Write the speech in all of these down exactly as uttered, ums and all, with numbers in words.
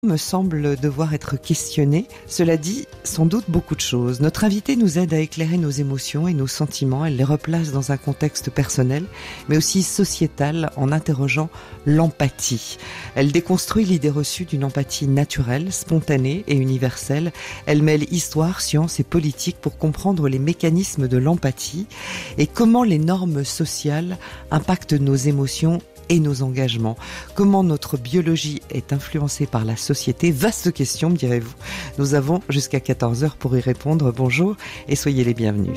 me semble devoir être questionné. Cela dit, sans doute beaucoup de choses. Notre invitée nous aide à éclairer nos émotions et nos sentiments. Elle les replace dans un contexte personnel, mais aussi sociétal, en interrogeant l'empathie. Elle déconstruit l'idée reçue d'une empathie naturelle, spontanée et universelle. Elle mêle histoire, science et politique pour comprendre les mécanismes de l'empathie et comment les normes sociales impactent nos émotions et nos engagements. Comment notre biologie est influencée par la société? Vaste question, me direz-vous. Nous avons jusqu'à quatorze heures pour y répondre. Bonjour et soyez les bienvenus.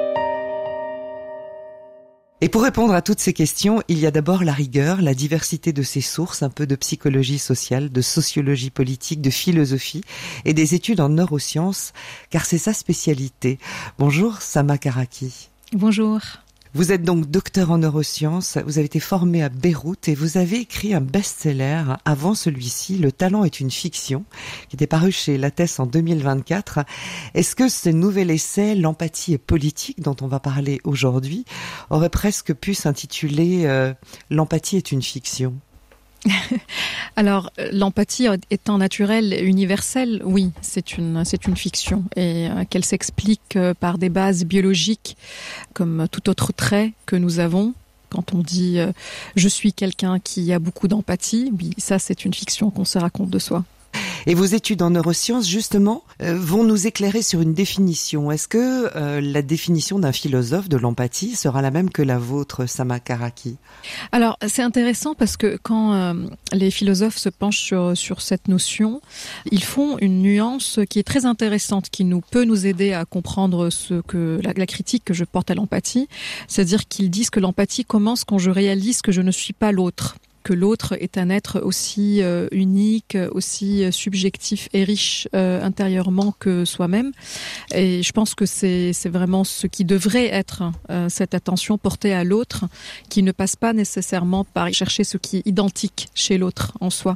Et pour répondre à toutes ces questions, il y a d'abord la rigueur, la diversité de ses sources, un peu de psychologie sociale, de sociologie politique, de philosophie et des études en neurosciences, car c'est sa spécialité. Bonjour Sama Karaki. Bonjour. Vous êtes donc docteur en neurosciences, vous avez été formé à Beyrouth et vous avez écrit un best-seller avant celui-ci, Le talent est une fiction, qui était paru chez Lattès en deux mille vingt-quatre. Est-ce que ce nouvel essai, L'empathie est politique, dont on va parler aujourd'hui, aurait presque pu s'intituler euh, L'empathie est une fiction? Alors, l'empathie étant naturelle et universelle, oui, c'est une, c'est une fiction et euh, qu'elle s'explique euh, par des bases biologiques comme tout autre trait que nous avons. Quand on dit euh, « je suis quelqu'un qui a beaucoup d'empathie », oui, ça c'est une fiction qu'on se raconte de soi. Et vos études en neurosciences, justement, euh, vont nous éclairer sur une définition. Est-ce que euh, la définition d'un philosophe de l'empathie sera la même que la vôtre, Sama Karaki? Alors, c'est intéressant parce que quand euh, les philosophes se penchent sur, sur cette notion, ils font une nuance qui est très intéressante, qui nous peut nous aider à comprendre ce que la, la critique que je porte à l'empathie. C'est-à-dire qu'ils disent que l'empathie commence quand je réalise que je ne suis pas l'autre, que l'autre est un être aussi euh, unique, aussi euh, subjectif et riche euh, intérieurement que soi-même. Et je pense que c'est, c'est vraiment ce qui devrait être euh, cette attention portée à l'autre, qui ne passe pas nécessairement par chercher ce qui est identique chez l'autre en soi.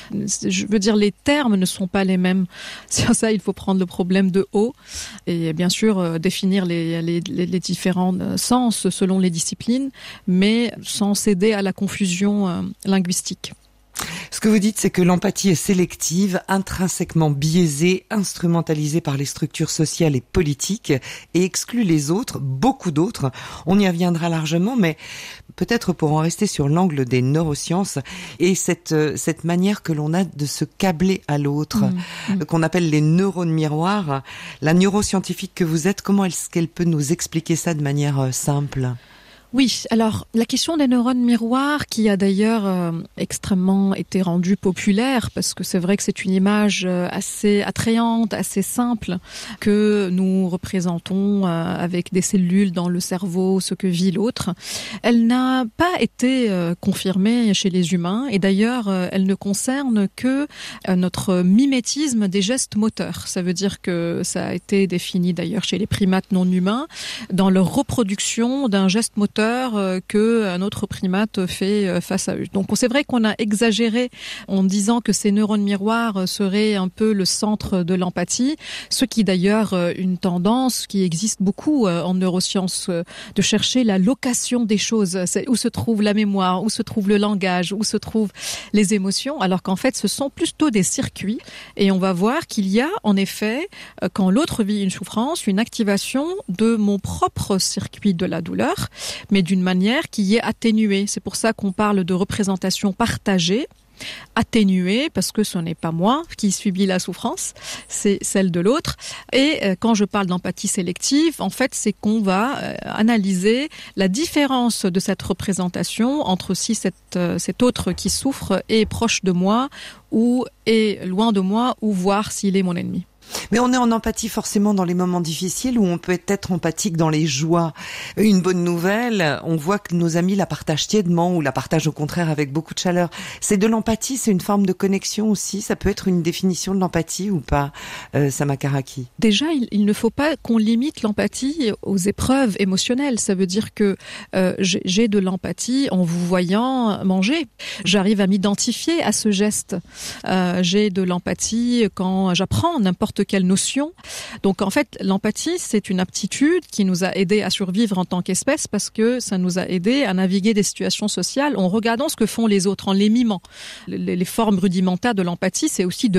Je veux dire, les termes ne sont pas les mêmes. Sur ça, il faut prendre le problème de haut et bien sûr euh, définir les, les, les, les différents sens selon les disciplines, mais sans céder à la confusion euh, linguistique. Ce que vous dites, c'est que l'empathie est sélective, intrinsèquement biaisée, instrumentalisée par les structures sociales et politiques et exclut les autres, beaucoup d'autres. On y reviendra largement, mais peut-être pour en rester sur l'angle des neurosciences et cette, cette manière que l'on a de se câbler à l'autre, mmh, mmh. qu'on appelle les neurones miroirs. La neuroscientifique que vous êtes, comment est-ce qu'elle peut nous expliquer ça de manière simple ? Oui, alors la question des neurones miroirs qui a d'ailleurs euh, extrêmement été rendue populaire parce que c'est vrai que c'est une image euh, assez attrayante, assez simple que nous représentons euh, avec des cellules dans le cerveau, ce que vit l'autre. Elle n'a pas été euh, confirmée chez les humains et d'ailleurs euh, elle ne concerne que euh, notre mimétisme des gestes moteurs. Ça veut dire que ça a été défini d'ailleurs chez les primates non humains dans leur reproduction d'un geste moteur qu'un autre primate fait face à eux. Donc c'est vrai qu'on a exagéré en disant que ces neurones miroirs seraient un peu le centre de l'empathie, ce qui d'ailleurs une tendance qui existe beaucoup en neurosciences de chercher la location des choses, c'est où se trouve la mémoire, où se trouve le langage, où se trouvent les émotions, alors qu'en fait ce sont plutôt des circuits et on va voir qu'il y a en effet, quand l'autre vit une souffrance, une activation de mon propre circuit de la douleur, mais d'une manière qui est atténuée. C'est pour ça qu'on parle de représentation partagée, atténuée, parce que ce n'est pas moi qui subis la souffrance, c'est celle de l'autre. Et euh, quand je parle d'empathie sélective, en fait, c'est qu'on va euh, analyser la différence de cette représentation entre si cette, euh, cet autre qui souffre est proche de moi ou est loin de moi, ou voir s'il est mon ennemi. Mais on est en empathie forcément dans les moments difficiles ou on peut être empathique dans les joies. Une bonne nouvelle, on voit que nos amis la partagent tièdement ou la partagent au contraire avec beaucoup de chaleur. C'est de l'empathie, c'est une forme de connexion aussi. Ça peut être une définition de l'empathie ou pas, euh, Sama Karaki? Déjà, il, il ne faut pas qu'on limite l'empathie aux épreuves émotionnelles. Ça veut dire que euh, j'ai, j'ai de l'empathie en vous voyant manger. J'arrive à m'identifier à ce geste. Euh, j'ai de l'empathie quand j'apprends n'importe quelle notion. Donc en fait, l'empathie, c'est une aptitude qui nous a aidés à survivre en tant qu'espèce parce que ça nous a aidés à naviguer des situations sociales en regardant ce que font les autres, en les mimant. Les, les formes rudimentaires de l'empathie, c'est aussi de